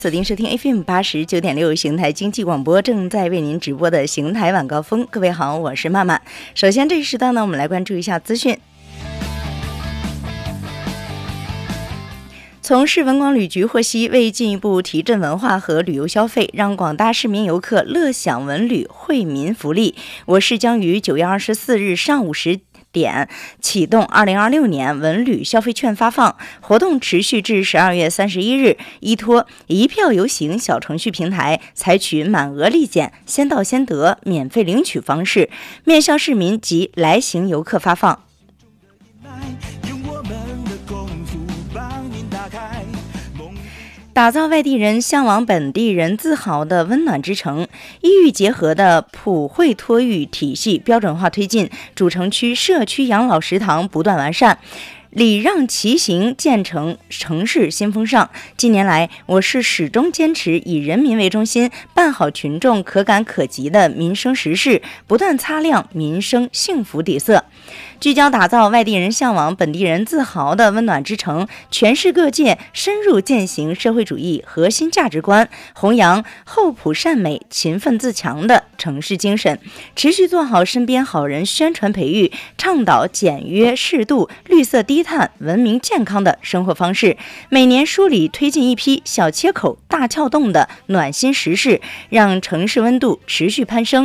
锁定收听 FM89.6 邢台经济广播，正在为您直播的邢台晚高峰。各位好，我是曼曼。首先这一时段呢，我们来关注一下资讯。从市文广旅局获悉，为进一步提振文化和旅游消费，让广大市民游客乐享文旅惠民福利，我市将于9月24日上午10点启动2026年文旅消费券发放活动，持续至12月31日。依托一票游行小程序平台，采取满额立减、先到先得、免费领取方式，面向市民及来行游客发放。打造外地人向往本地人自豪的温暖之城，医育结合的普惠托育体系标准化推进，主城区社区养老食堂不断完善，礼让骑行建成城市新风尚。近年来，我市始终坚持以人民为中心，办好群众可感可及的民生实事，不断擦亮民生幸福底色。聚焦打造外地人向往、本地人自豪的温暖之城，全市各界深入践行社会主义核心价值观，弘扬厚朴善美、勤奋自强的城市精神，持续做好身边好人宣传培育，倡导简约适度、绿色低碳、文明健康的生活方式。每年梳理推进一批小切口、大撬洞的暖心实事，让城市温度持续攀升。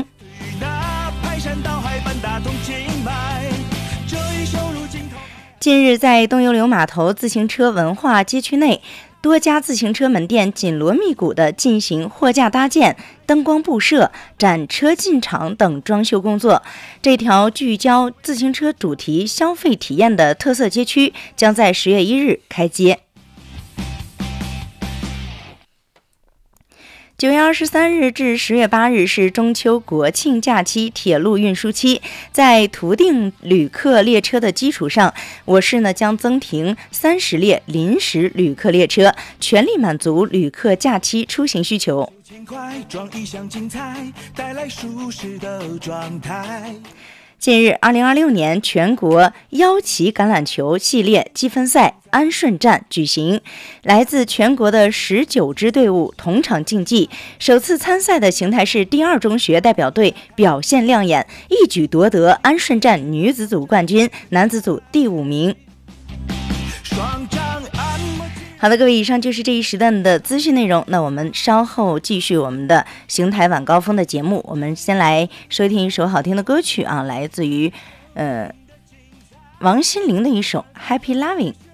近日，在东油流码头自行车文化街区内，多家自行车门店紧锣密鼓地进行货架搭建、灯光布设、展车进场等装修工作。这条聚焦自行车主题消费体验的特色街区将在10月1日开街。9月23日至10月8日是中秋国庆假期铁路运输期，在图定旅客列车的基础上，我市将增停30列临时旅客列车，全力满足旅客假期出行需求。近日，2026年全国腰旗橄榄球系列积分赛安顺站举行，来自全国的19支队伍同场竞技。首次参赛的邢台市第2中学代表队表现亮眼，一举夺得安顺站女子组冠军，男子组第5名。好的，各位，以上就是这一时段的资讯内容。那我们稍后继续我们的邢台晚高峰的节目。我们先来收听一首好听的歌曲啊，来自于王心凌的一首《Happy Loving》。